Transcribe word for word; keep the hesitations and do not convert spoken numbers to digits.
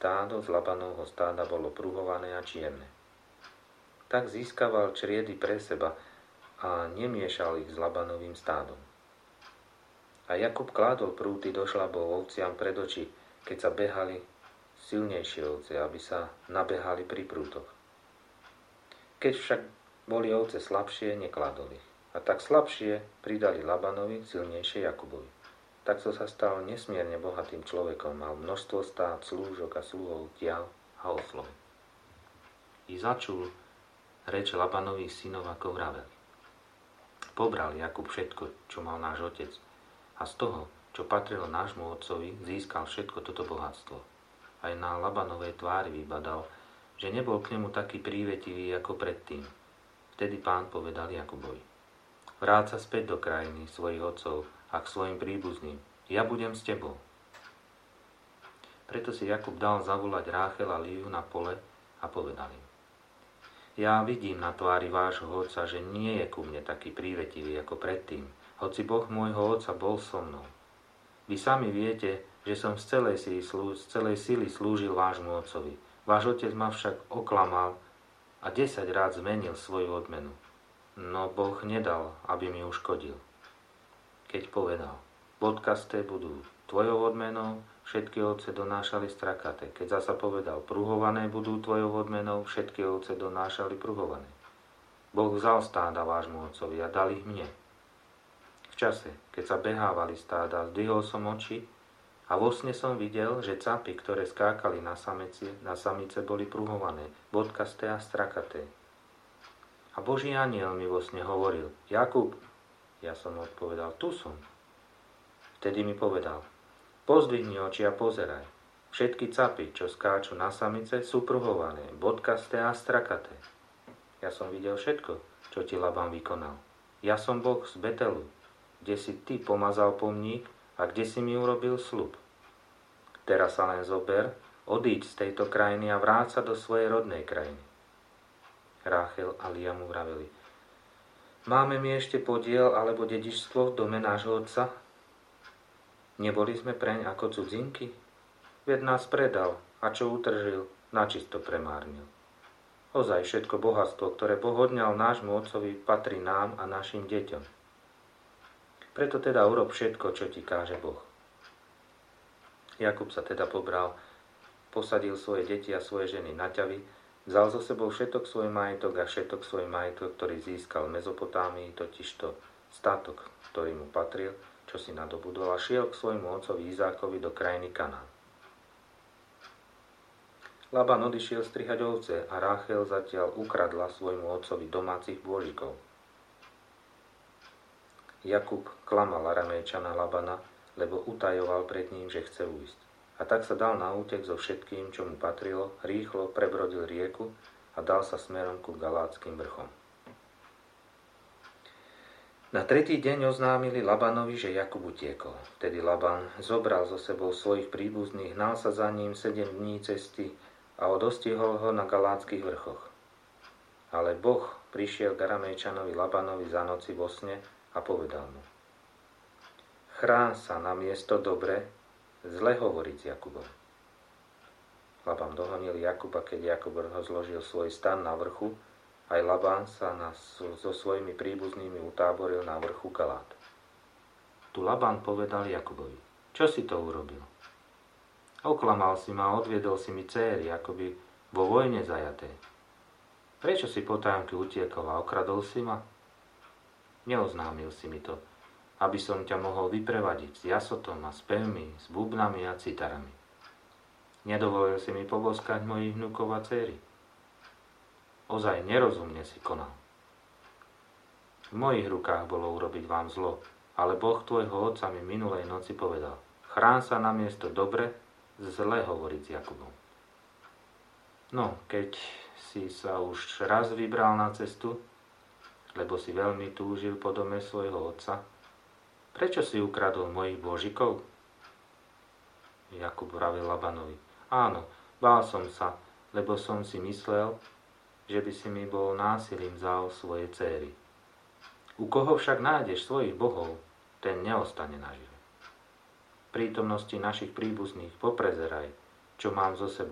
stádo z Labanovho stáda bolo pruhované a čierne. Tak získaval čriedy pre seba a nemiešal ich s Labanovým stádom. A Jakub kládol prúty do šľabov ovciam pred oči, keď sa behali silnejšie ovce, aby sa nabehali pri prútoch. Keď však boli ovce slabšie, nekladol ich. A tak slabšie pridali Labanovi, silnejšie Jakubovi. Takto sa stal nesmierne bohatým človekom, mal množstvo stád, slúžok a sluhov, tiaľ a oslov. I začul reč Labanových synov, ako vraveli. Pobral Jakub všetko, čo mal náš otec, a z toho, čo patrilo nášmu otcovi, získal všetko toto bohatstvo. Aj na Labanovej tvári vybadal, že nebol k nemu taký prívetivý ako predtým. Vtedy Pán povedal Jakubovi: vráť sa späť do krajiny svojich otcov a k svojim príbuzným. Ja budem s tebou. Preto si Jakub dal zavolať Ráchel a Líu na pole a povedal im: ja vidím na tvári vášho otca, že nie je ku mne taký prívetivý ako predtým, hoci Boh môjho otca bol so mnou. Vy sami viete, že som z celej síly, z celej síly slúžil vášmu otcovi. Váš otec ma však oklamal a desať rád zmenil svoju odmenu. No Boh nedal, aby mi uškodil. Keď povedal: bodkasté budú tvojou odmenou, všetky ovce donášali strakaté. Keď zasa povedal: pruhované budú tvojou odmenou, všetky ovce donášali pruhované. Boh vzal stáda vášmu otcovi a dal ich mne. V čase, keď sa behávali stáda, zdvihol som oči a vo sne som videl, že capy, ktoré skákali na samice, na samice, boli pruhované, bodkasté a strakaté. A Boží anjel mi vo sne hovoril: Jakub. Ja som odpovedal: tu som. Vtedy mi povedal: pozdvihni oči a pozeraj. Všetky capy, čo skáču na samice, sú pruhované, bodkasté a strakaté. Ja som videl všetko, čo ti Laban vykonal. Ja som Boh z Betelu, kde si ty pomazal pomník a kde si mi urobil sľub. Teraz sa len zober, odíď z tejto krajiny a vráť sa do svojej rodnej krajiny. Ráchel a Lea mu vraveli: máme mi ešte podiel alebo dedičstvo v dome nášho otca? Neboli sme preň ako cudzinky? Veď nás predal a čo utržil, načisto premárnil. Ozaj všetko bohatstvo, ktoré Boh odňal nášmu otcovi, patrí nám a našim deťom. Preto teda urob všetko, čo ti káže Boh. Jakub sa teda pobral, posadil svoje deti a svoje ženy na ťavy, vzal so sebou všetok svoj majetok a všetok svoj majetok, ktorý získal v Mezopotámii, totižto statok, ktorý mu patril, čo si nadobudol, a šiel k svojmu otcovi Izákovi do krajiny Kanán. Laban odišiel strihať ovce a Ráchel zatiaľ ukradla svojmu otcovi domácich bôžikov. Jakub klamal Aramejčana Labana, lebo utajoval pred ním, že chce ujsť. A tak sa dal na útek so všetkým, čo mu patrilo, rýchlo prebrodil rieku a dal sa smerom ku Galátskym vrchom. Na tretí deň oznámili Labanovi, že Jakub utiekol. Vtedy Laban zobral so sebou svojich príbuzných, hnal sa za ním sedem dní cesty a dostihol ho na Galátskych vrchoch. Ale Boh prišiel k Aramejčanovi Labanovi za noci vo sne a povedal mu: chráň sa na miesto dobre, zle hovoriť s Jakubom. Laban dohonil Jakuba, keď Jakub rozložil svoj stan na vrchu, aj Laban sa na, so svojimi príbuznými utáboril na vrchu Galát. Tu Laban povedal Jakubovi: čo si to urobil? Oklamal si ma a odviedol si mi céry, akoby vo vojne zajaté. Prečo si potajomky utiekol a okradol si ma? Neoznámil si mi to, aby som ťa mohol vyprevadiť s jasotom a spevmi, s bubnami a citarami. Nedovolil si mi poboskať mojich vnukov a céry. Ozaj nerozumne si konal. V mojich rukách bolo urobiť vám zlo, ale Boh tvojho otca mi minulej noci povedal: chráň sa na miesto dobre, zle hovoriť s Jakubom. No, keď si sa už raz vybral na cestu, lebo si veľmi túžil po dome svojho otca, prečo si ukradol mojich božikov? Jakub vravel Labanovi: áno, bál som sa, lebo som si myslel, že by si mi bol násilím vzal svoje céry. U koho však nájdeš svojich bohov, ten neostane nažive. V prítomnosti našich príbuzných poprezeraj, čo mám so sebou.